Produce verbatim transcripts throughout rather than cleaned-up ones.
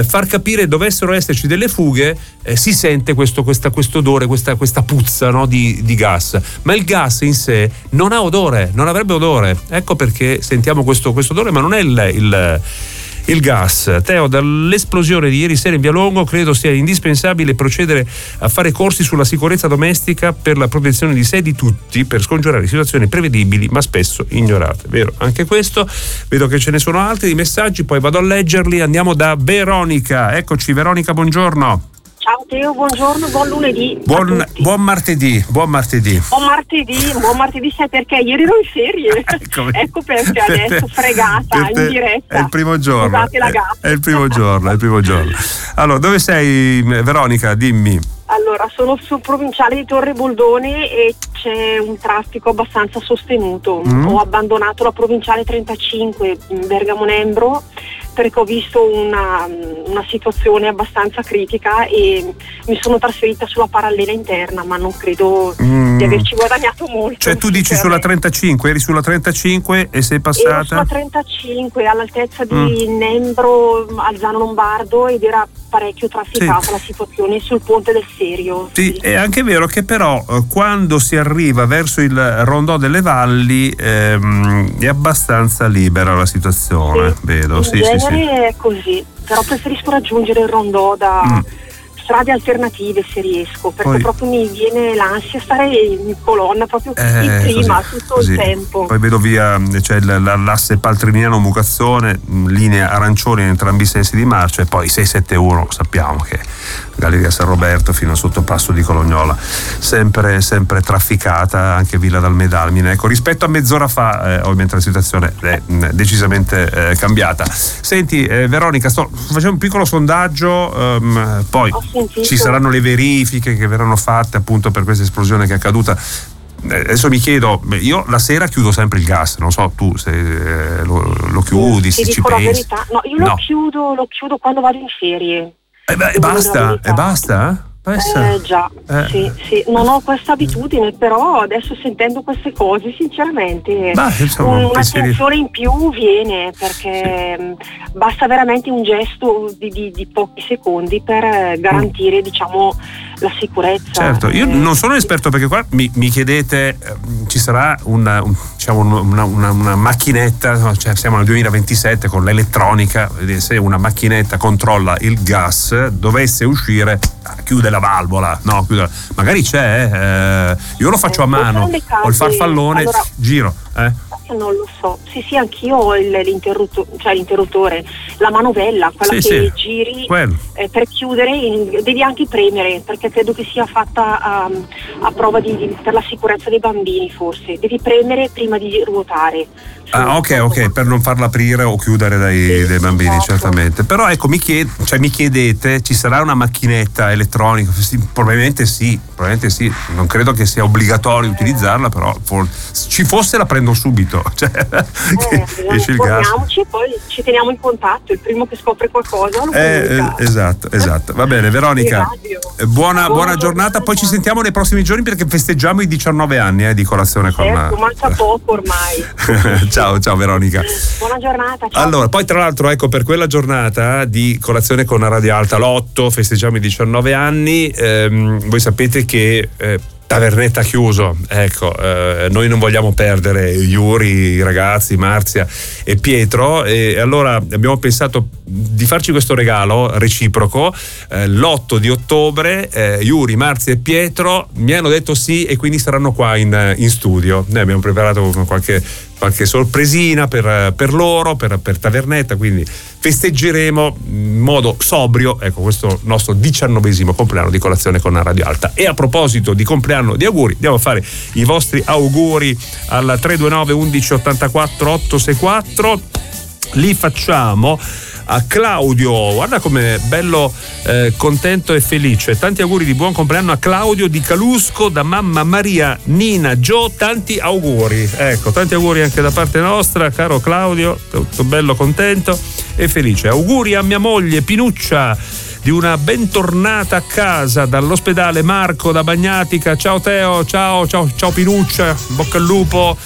far capire dovessero esserci delle fughe, eh, si sente questo questa, questo odore, questa, questa puzza, no, di, di gas, ma il gas in sé non ha odore, non avrebbe odore, ecco perché sentiamo questo, questo odore, ma non è il, il Il gas. Teo, dall'esplosione di ieri sera in Via Longo credo sia indispensabile procedere a fare corsi sulla sicurezza domestica per la protezione di sé e di tutti, per scongiurare situazioni prevedibili ma spesso ignorate. Vero, anche questo. Vedo che ce ne sono altri di messaggi, poi vado a leggerli. Andiamo da Veronica. Eccoci Veronica, buongiorno. Ciao Teo, buongiorno, buon lunedì. Buon, buon martedì, buon martedì. Buon martedì, buon martedì, sai perché? Ieri ero in ferie. ecco, ecco perché adesso fregata, in diretta. È il primo giorno. Scusate la gatta. È, è il primo giorno, è il primo giorno. Allora, dove sei Veronica? Dimmi. Allora, sono sul provinciale di Torre Boldone e c'è un traffico abbastanza sostenuto. Mm. Ho abbandonato la provinciale trentacinque Bergamo Nembro perché ho visto una, una situazione abbastanza critica e mi sono trasferita sulla parallela interna, ma non credo mm. di averci guadagnato molto. Cioè tu dici sulla trentacinque, eri sulla trentacinque e sei passata? Ero sulla trentacinque all'altezza di mm. Nembro, Alzano Lombardo, ed era parecchio trafficata sì. la situazione sul ponte del Serio. Sì, sì, è anche vero che però eh, quando si arriva verso il rondò delle valli ehm, è abbastanza libera la situazione, sì. vedo. In sì, genere sì, sì. è così, però preferisco raggiungere il rondò da mm. strade alternative se riesco, perché poi, proprio mi viene l'ansia stare in colonna proprio eh, in prima così, tutto così. il tempo. Poi vedo via c'è cioè l'asse Paltriniano Mucazzone, linea arancione in entrambi i sensi di marcia, e poi sei sette uno sappiamo che Galleria San Roberto fino al sottopasso di Colognola sempre, sempre trafficata, anche Villa dal Medalmine. Ecco, rispetto a mezz'ora fa eh, ovviamente la situazione è decisamente eh, cambiata. Senti eh, Veronica, sto facendo un piccolo sondaggio, um, poi ci saranno le verifiche che verranno fatte appunto per questa esplosione che è accaduta. Adesso mi chiedo, io la sera chiudo sempre il gas, non so tu se eh, lo, lo chiudi, sì, se ti ci dico pensi. La verità. No, io no. lo chiudo, lo chiudo quando vado in ferie. E beh, basta, e basta? Eh già, eh. sì, sì, non ho questa abitudine, però adesso sentendo queste cose sinceramente bah, insomma, una tensione in più viene, perché sì. basta veramente un gesto di, di, di pochi secondi per garantire mm. diciamo la sicurezza. Certo, io non sono esperto perché qua mi, mi chiedete eh, ci sarà una, un, diciamo una, una, una macchinetta, no, cioè siamo nel duemilaventisette con l'elettronica, se una macchinetta controlla il gas dovesse uscire chiude la valvola, no, chiude, magari c'è, eh, io lo faccio a mano, ho il farfallone, allora, giro, eh. Non lo so, sì sì, anch'io ho il, l'interruttore, cioè l'interruttore, la manovella, quella sì, che sì. giri eh, per chiudere, in, devi anche premere, perché credo che sia fatta a, a prova di, di, per la sicurezza dei bambini, forse, devi premere prima di ruotare. Ah ok ok, per non farla aprire o chiudere dai, sì, dai bambini, esatto. certamente. Però ecco, mi, chied, cioè, mi chiedete, ci sarà una macchinetta elettronica? Sì, probabilmente sì, probabilmente sì, non credo che sia obbligatorio eh. utilizzarla, però for, ci fosse la prendo subito. Cioè, eh, esce il gas. Poi ci teniamo in contatto, il primo che scopre qualcosa lo eh, esatto, esatto. Va bene, Veronica, buona, buona giornata, poi ci sentiamo nei prossimi giorni perché festeggiamo i diciannove anni eh, di Colazione con certo, manca poco ormai. Ciao, ciao Veronica. Buona giornata. Ciao. Allora, poi tra l'altro, ecco, per quella giornata di Colazione con la Radio Alta, l'otto, festeggiamo i diciannove anni, ehm, voi sapete che eh, Tavernetta chiuso, ecco, eh, noi non vogliamo perdere Yuri, i ragazzi, Marzia e Pietro, e allora abbiamo pensato di farci questo regalo reciproco. eh, l'otto di ottobre eh, Yuri, Marzia e Pietro mi hanno detto sì e quindi saranno qua in, in studio. Noi abbiamo preparato qualche qualche sorpresina per, per loro, per, per Tavernetta, quindi festeggeremo in modo sobrio, ecco, questo nostro diciannovesimo compleanno di Colazione con la Radio Alta. E a proposito di compleanno, di auguri, andiamo a fare i vostri auguri al tre due nove undici ottantaquattro ottocentosessantaquattro. Li facciamo a Claudio, guarda come bello, eh, contento e felice. Tanti auguri di buon compleanno a Claudio di Calusco da mamma Maria Nina Gio, tanti auguri, ecco, tanti auguri anche da parte nostra, caro Claudio, tutto bello, contento e felice. Auguri a mia moglie Pinuccia di una bentornata a casa dall'ospedale Marco da Bagnatica. Ciao Teo, ciao ciao ciao Pinuccia, bocca al lupo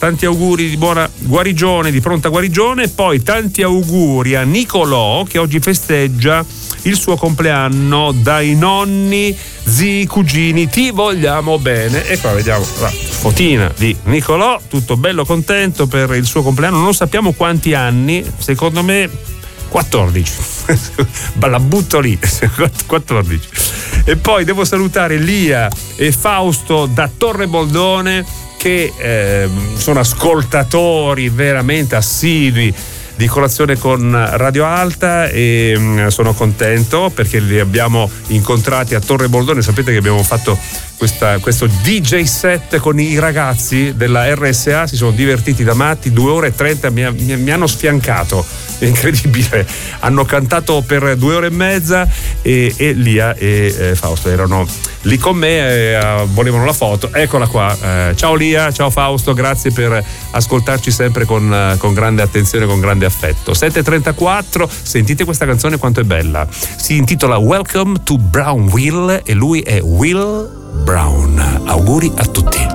tanti auguri di buona guarigione, di pronta guarigione. Poi tanti auguri a Nicolò, che oggi festeggia il suo compleanno. Dai nonni, zii, cugini, ti vogliamo bene. E qua vediamo la fotina di Nicolò, tutto bello contento per il suo compleanno. Non sappiamo quanti anni, secondo me quattordici. La butto lì, quattordici. E poi devo salutare Lia e Fausto da Torre Boldone, che eh, sono ascoltatori veramente assidui di Colazione con Radio Alta, e mh, sono contento perché li abbiamo incontrati a Torre Boldone. Sapete che abbiamo fatto questa, questo D J set con i ragazzi della R S A, si sono divertiti da matti, due ore e trenta, mi, mi, mi hanno sfiancato, è incredibile, hanno cantato per due ore e mezza, e, e Lia e eh, Fausto erano lì con me, e uh, volevano la foto, eccola qua. Uh, ciao Lia, ciao Fausto, grazie per ascoltarci sempre con, uh, con grande attenzione, con grande affetto. sette e trentaquattro, sentite questa canzone quanto è bella, si intitola Welcome to Brown Will e lui è Will Brown. Auguri a tutti.